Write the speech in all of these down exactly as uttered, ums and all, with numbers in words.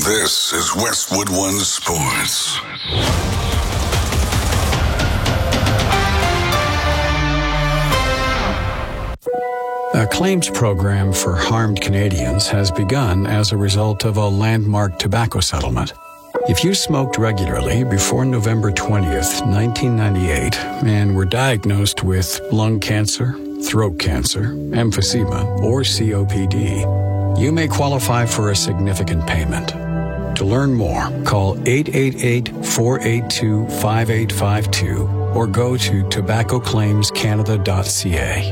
This is Westwood One Sports. A claims program for harmed Canadians has begun as a result of a landmark tobacco settlement. If you smoked regularly before November twentieth, nineteen ninety-eight, and were diagnosed with lung cancer, throat cancer, emphysema, or C O P D, you may qualify for a significant payment. To learn more, call eight eight eight, four eight two, five eight five two or go to tobacco claims canada dot c a.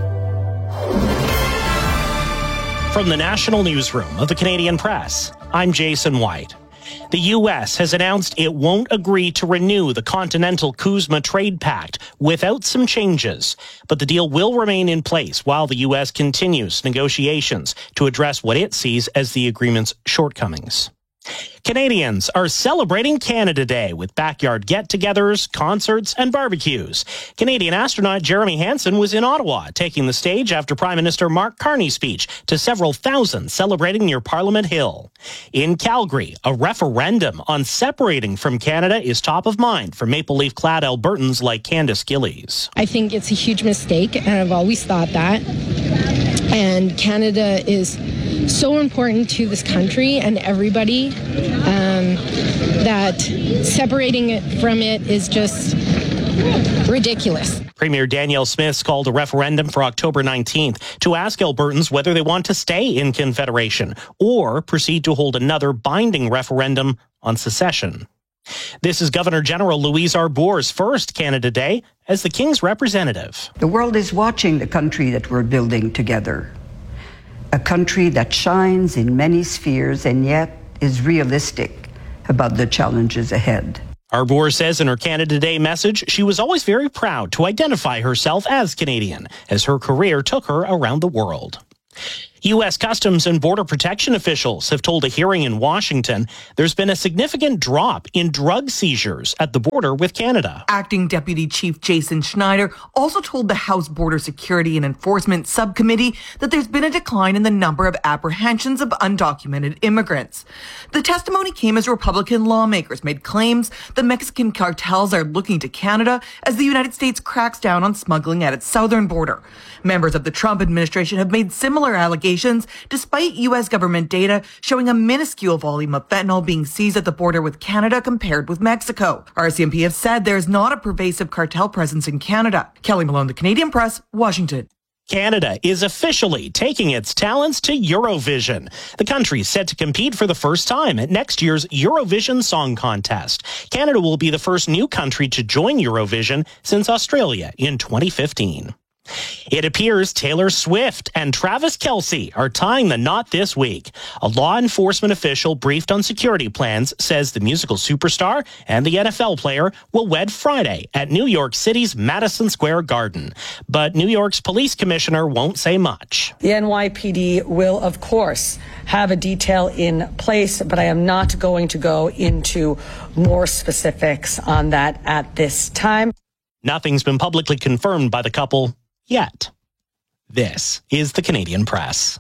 From the National Newsroom of the Canadian Press, I'm Jason White. The U S has announced it won't agree to renew the Continental CUSMA Trade Pact without some changes, but the deal will remain in place while the U S continues negotiations to address what it sees as the agreement's shortcomings. Canadians are celebrating Canada Day with backyard get-togethers, concerts, and barbecues. Canadian astronaut Jeremy Hansen was in Ottawa, taking the stage after Prime Minister Mark Carney's speech to several thousand celebrating near Parliament Hill. In Calgary, a referendum on separating from Canada is top of mind for Maple Leaf-clad Albertans like Candace Gillies. I think it's a huge mistake, and I've always thought that. And Canada is so important to this country and everybody um, that separating it from it is just ridiculous. Premier Danielle Smith called a referendum for October nineteenth to ask Albertans whether they want to stay in Confederation or proceed to hold another binding referendum on secession. This is Governor General Louise Arbour's first Canada Day as the King's representative. The world is watching the country that we're building together. A country that shines in many spheres and yet is realistic about the challenges ahead. Arbour says in her Canada Day message she was always very proud to identify herself as Canadian, as her career took her around the world. U S Customs and Border Protection officials have told a hearing in Washington there's been a significant drop in drug seizures at the border with Canada. Acting Deputy Chief Jason Schneider also told the House Border Security and Enforcement Subcommittee that there's been a decline in the number of apprehensions of undocumented immigrants. The testimony came as Republican lawmakers made claims that Mexican cartels are looking to Canada as the United States cracks down on smuggling at its southern border. Members of the Trump administration have made similar allegations despite U S government data showing a minuscule volume of fentanyl being seized at the border with Canada compared with Mexico. R C M P have said there's not a pervasive cartel presence in Canada. Kelly Malone, The Canadian Press, Washington. Canada is officially taking its talents to Eurovision. The country is set to compete for the first time at next year's Eurovision Song Contest. Canada will be the first new country to join Eurovision since Australia in twenty fifteen. It appears Taylor Swift and Travis Kelce are tying the knot this week. A law enforcement official briefed on security plans says the musical superstar and the N F L player will wed Friday at New York City's Madison Square Garden. But New York's police commissioner won't say much. The N Y P D will, of course, have a detail in place, but I am not going to go into more specifics on that at this time. Nothing's been publicly confirmed by the couple yet. This is the Canadian Press.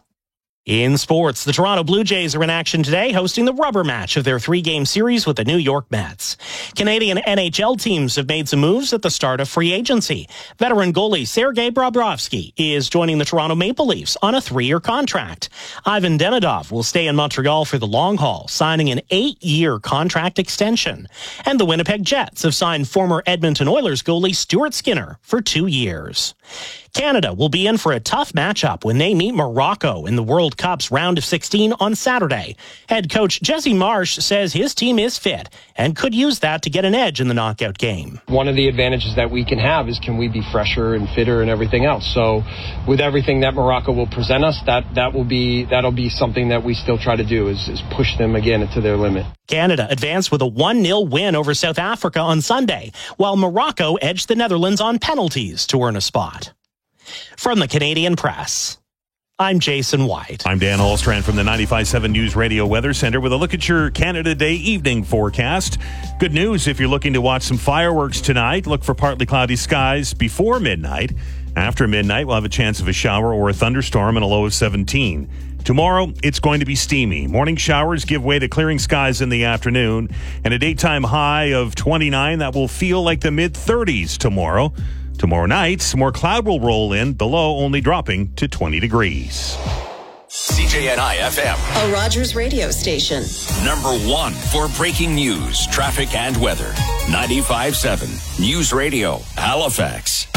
In sports, the Toronto Blue Jays are in action today, hosting the rubber match of their three-game series with the New York Mets. Canadian N H L teams have made some moves at the start of free agency. Veteran goalie Sergei Bobrovsky is joining the Toronto Maple Leafs on a three-year contract. Ivan Demidov will stay in Montreal for the long haul, signing an eight-year contract extension. And the Winnipeg Jets have signed former Edmonton Oilers goalie Stuart Skinner for two years. Canada will be in for a tough matchup when they meet Morocco in the World Cup's round of sixteen on Saturday. Head coach Jesse Marsh says his team is fit and could use that to get an edge in the knockout game. One of the advantages that we can have is can we be fresher and fitter and everything else. So with everything that Morocco will present us, that, that will be, that'll be something that we still try to do is, is push them again to their limit. Canada advanced with a one nil win over South Africa on Sunday, while Morocco edged the Netherlands on penalties to earn a spot. From the Canadian Press, I'm Jason White. I'm Dan Allstrand from the ninety-five point seven News Radio Weather Center with a look at your Canada Day evening forecast. Good news if you're looking to watch some fireworks tonight. Look for partly cloudy skies before midnight. After midnight, we'll have a chance of a shower or a thunderstorm and a low of seventeen. Tomorrow, it's going to be steamy. Morning showers give way to clearing skies in the afternoon, and a daytime high of twenty-nine that will feel like the mid-thirties tomorrow. Tomorrow night, more cloud will roll in, below only dropping to twenty degrees. C J N I F M, a Rogers radio station. Number one for breaking news, traffic, and weather. ninety-five point seven News Radio, Halifax.